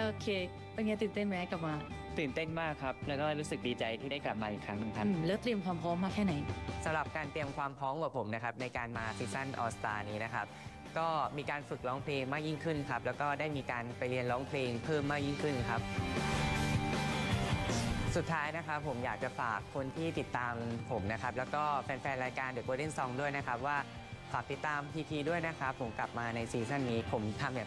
โอเคเป็นไงตื่นเต้นไหมกลับมาตื่นเต้นมากครับแล้วก็รู้สึกดีใจที่ได้กลับมาอีกครั้งหนึงครับแล้วเตรียมความพร้อมมาแค่ไหนสำหรับการเตรียมความพร้อมของผมนะครับในการมาซีซั่นออสตานี้นะครับก็มีการฝึกร้องเพลงมากยิ่งขึ้นครับแล้วก็ได้มีการไปเรียนร้องเพลงเพิ่มมากยิ่งขึ้นครับสุดท้ายนะครับผมอยากจะฝากคนที่ติดตามผมนะครับแล้วก็แฟนๆรายการ The Golden Song ด้วยนะครับว่าฝากติดตามพีทีด้วยนะครับผมกลับมาในซีซั่นนี้ผมทำอย่าง